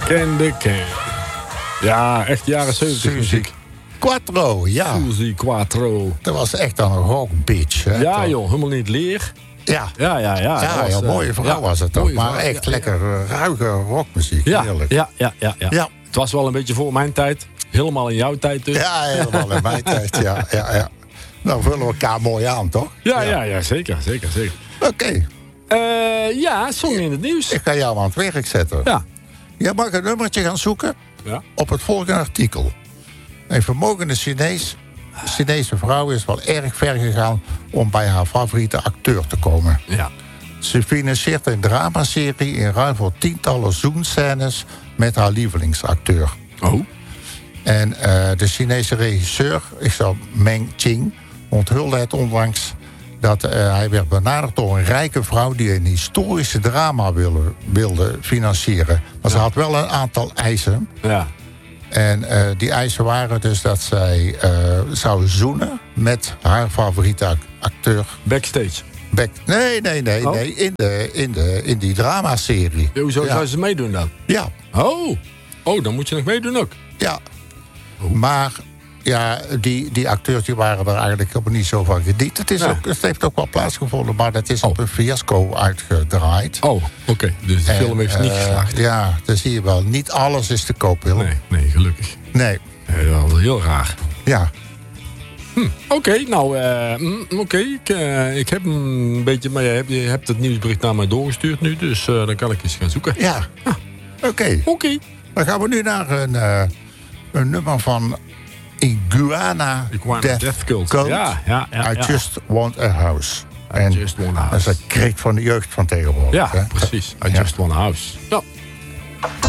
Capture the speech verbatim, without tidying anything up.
Candy Cane. Ja, echt jaren zeventig muziek. Quattro, ja. Suzy Quattro. Dat was echt dan een rock bitch. Hè, ja toch? joh, helemaal niet leer. Ja, Ja, ja, ja. ja, was, ja, uh, mooie vrouw ja, was het toch. mooie Maar vrouw, echt ja, lekker uh, ruige rockmuziek. Ja, Heerlijk. ja, ja, ja, ja. Ja. Het was wel een beetje voor mijn tijd. Helemaal in jouw tijd dus. Ja, helemaal in mijn tijd. Ja, ja, ja. Nou vullen we elkaar mooi aan, toch? Ja, ja, ja, zeker, zeker, zeker. Oké, okay. Uh, ja, song in het nieuws. Ik ga jou aan het werk zetten. Ja. Jij mag een nummertje gaan zoeken Ja. op het volgende artikel. Een vermogende Chinees, Chinese vrouw is wel erg ver gegaan om bij haar favoriete acteur te komen. Ja. Ze financiert een dramaserie in ruil voor tientallen zoenscènes met haar lievelingsacteur. Oh. En uh, de Chinese regisseur, ik zal Meng Qing, onthulde het onlangs dat uh, hij werd benaderd door een rijke vrouw die een historische drama wilde, wilde financieren. Maar ja. Ze had wel een aantal eisen. Ja. En uh, die eisen waren dus dat zij uh, zou zoenen met haar favoriete acteur. Backstage? Back, nee, nee, nee, oh. nee. In, de, in, de, in die dramaserie. Ja, hoezo ja. zou ze meedoen dan? Ja. Oh. Oh, dan moet je nog meedoen ook. Ja. Oh. Maar ja, die, die acteurs die waren er eigenlijk helemaal niet zo van gediend. Het, is ja. ook, het heeft ook wel plaatsgevonden, maar dat is oh. op een fiasco uitgedraaid. Oh, oké. Okay. Dus de en, film heeft uh, niet geslaagd. Ja, dat zie je wel. Niet alles is te koop, Willem. Nee, nee, gelukkig. Nee. Ja, wel heel raar. Ja. Hm, oké, okay, nou, uh, oké. Okay, ik, uh, ik heb een beetje... Maar je hebt, je hebt het nieuwsbericht naar mij doorgestuurd nu, dus uh, dan kan ik eens gaan zoeken. Ja. Ah. Oké. Okay. Oké. Okay. Dan gaan we nu naar een, uh, een nummer van Iguana, Iguana Death, Death Cult. Cult. Ja, ja, ja, I ja. Just Want a House. I en just want a house. Dat is een kreet van de jeugd van tegenwoordig. Ja, hè? precies. I ja. Just Want a House. Ja.